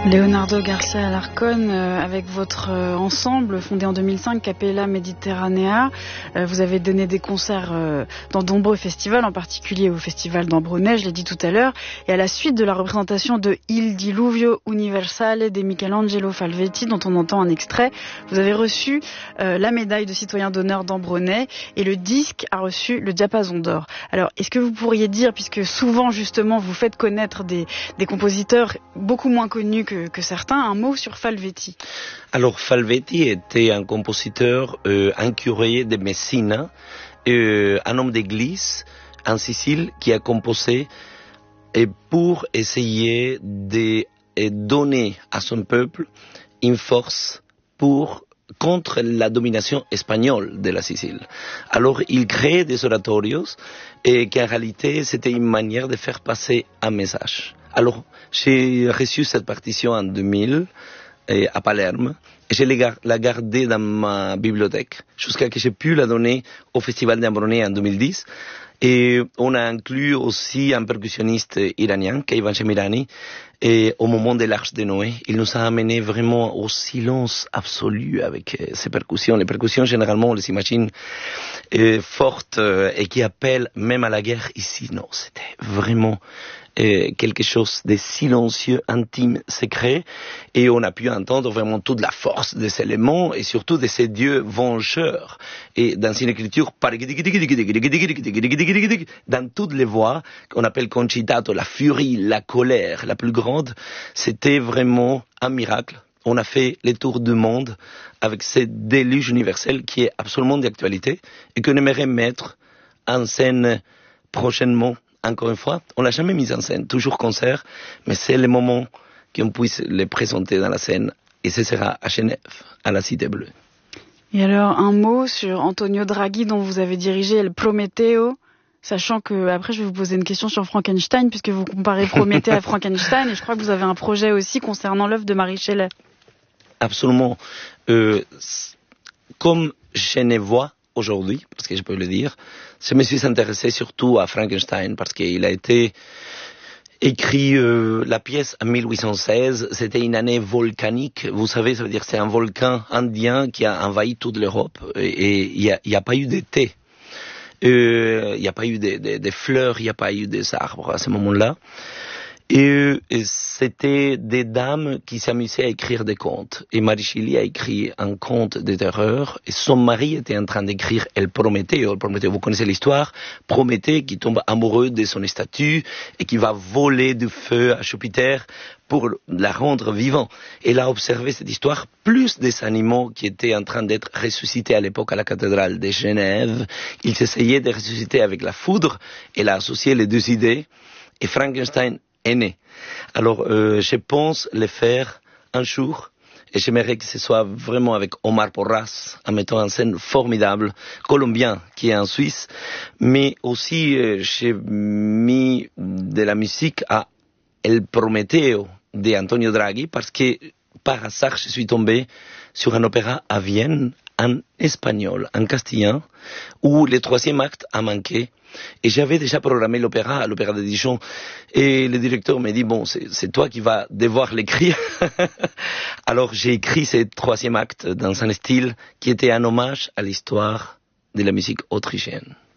Leonardo Garcia Alarcón, avec votre ensemble fondé en 2005, Capella Mediterranea, vous avez donné des concerts dans de nombreux festivals, en particulier au festival d'Ambronay, je l'ai dit tout à l'heure, et à la suite de la représentation de Il Diluvio Universale de Michelangelo Falvetti, dont on entend un extrait, vous avez reçu la médaille de citoyen d'honneur d'Ambronay, et le disque a reçu le diapason d'or. Alors, est-ce que vous pourriez dire, puisque souvent justement vous faites connaître des compositeurs beaucoup moins connus que certains, un mot sur Falvetti? Alors Falvetti était un compositeur, un curé de Messina, un homme d'église en Sicile qui a composé pour essayer de donner à son peuple une force contre la domination espagnole de la Sicile. Alors il créait des oratorios et qu'en réalité c'était une manière de faire passer un message. Alors, j'ai reçu cette partition en 2000 à Palerme et je l'ai gardée dans ma bibliothèque jusqu'à ce que j'ai pu la donner au Festival d'Ambronay en 2010. Et on a inclus aussi un percussionniste iranien, Keivan Shemirani, et au moment de l'Arche de Noé, il nous a amené vraiment au silence absolu avec ces percussions. Les percussions, généralement, on les imagine fortes et qui appellent même à la guerre. Ici, non, c'était vraiment quelque chose de silencieux, intime, secret, et on a pu entendre vraiment toute la force de ces éléments et surtout de ces dieux vengeurs. Et dans une écriture, dans toutes les voix qu'on appelle concitato, la furie, la colère, la plus grande, c'était vraiment un miracle. On a fait le tour du monde avec ce déluge universel qui est absolument d'actualité et qu'on aimerait mettre en scène prochainement. Encore une fois, on l'a jamais mis en scène, toujours concert, mais c'est le moment qu'on puisse les présenter dans la scène. Et ce sera à Genève, à la Cité Bleue. Et alors, un mot sur Antonio Draghi, dont vous avez dirigé El Prometeo, sachant que, après, je vais vous poser une question sur Frankenstein, puisque vous comparez Prométhée à Frankenstein, et je crois que vous avez un projet aussi concernant l'œuvre de Marie Shelley. Absolument. Comme Genevois, aujourd'hui, parce que je peux le dire, je me suis intéressé surtout à Frankenstein parce qu'il a été écrit la pièce en 1816. C'était une année volcanique. Vous savez, ça veut dire que c'est un volcan indien qui a envahi toute l'Europe et il n'y a pas eu d'été. Il n'y a pas eu de fleurs, il n'y a pas eu des arbres à ce moment-là. Et c'était des dames qui s'amusaient à écrire des contes. Et Marie Shelley a écrit un conte de terreur. Et son mari était en train d'écrire El Prometeo. El Prometeo, vous connaissez l'histoire. Prométhée qui tombe amoureux de son statue et qui va voler du feu à Jupiter pour la rendre vivante. Elle a observé cette histoire, plus des animaux qui étaient en train d'être ressuscités à l'époque à la cathédrale de Genève. Ils essayaient de ressusciter avec la foudre. Elle a associé les deux idées. Et Frankenstein est né. Alors, je pense le faire un jour, et j'aimerais que ce soit vraiment avec Omar Porras, un metteur en scène formidable, colombien, qui est en Suisse, mais aussi j'ai mis de la musique à El Prometeo de Antonio Draghi, parce que par hasard, je suis tombé sur un opéra à Vienne, en espagnol, en castillan, où le troisième acte a manqué. Et j'avais déjà programmé l'opéra à l'Opéra de Dijon. Et le directeur m'a dit, bon, c'est toi qui vas devoir l'écrire. Alors j'ai écrit ce troisième acte dans un style qui était un hommage à l'histoire de la musique autrichienne.